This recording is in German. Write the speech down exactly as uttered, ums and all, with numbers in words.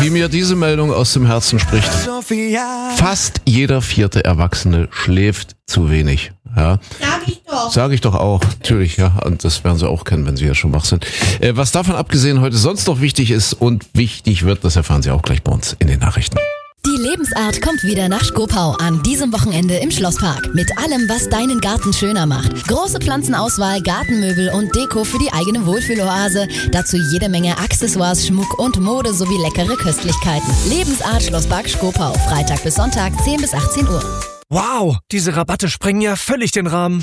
die mir diese Meldung aus dem Herzen spricht. Fast jeder vierte Erwachsene schläft zu wenig. Ja. Sag ich doch. Sag ich doch auch, natürlich, ja. Und das werden Sie auch kennen, wenn Sie ja schon wach sind. Äh, was davon abgesehen heute sonst noch wichtig ist und wichtig wird, das erfahren Sie auch gleich bei uns in den Nachrichten. Die Lebensart kommt wieder nach Schkopau an diesem Wochenende im Schlosspark. Mit allem, was deinen Garten schöner macht. Große Pflanzenauswahl, Gartenmöbel und Deko für die eigene Wohlfühloase. Dazu jede Menge Accessoires, Schmuck und Mode sowie leckere Köstlichkeiten. Lebensart Schlosspark Schkopau. Freitag bis Sonntag, zehn bis achtzehn Uhr. Wow, diese Rabatte sprengen ja völlig den Rahmen.